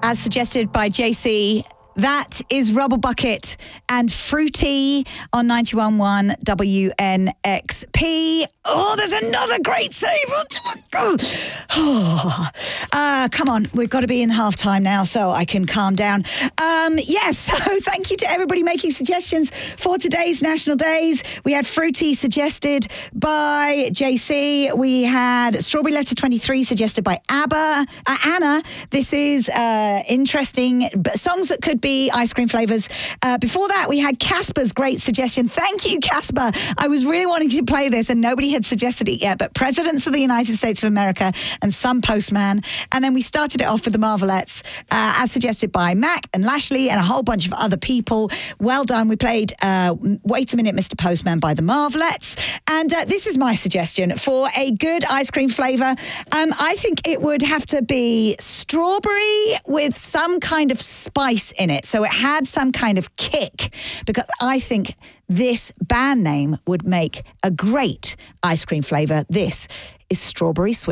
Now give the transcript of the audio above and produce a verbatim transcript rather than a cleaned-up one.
as suggested by J C. That is Rubble Bucket and Fruity on ninety-one point one W N X P. Oh, there's another great save. Oh, uh, come on. We've got to be in half time now so I can calm down. Um, yes, so thank you to everybody making suggestions for today's National Days. We had Fruity suggested by J C. We had Strawberry Letter twenty-three suggested by ABBA. Uh, Anna, this is uh, interesting. Songs that could be ice cream flavours. Uh, before that, we had Casper's great suggestion. Thank you, Casper. I was really wanting to play this and nobody had suggested it yet, but Presidents of the United States of America and Some Postman. And then we started it off with the Marvelettes, uh, as suggested by Mac and Lashley and a whole bunch of other people. Well done. We played uh, Wait a Minute, Mister Postman by the Marvelettes. And uh, this is my suggestion for a good ice cream flavour. Um, I think it would have to be strawberry with some kind of spice in it. So it had some kind of kick, because I think this band name would make a great ice cream flavour. This is Strawberry Sweet.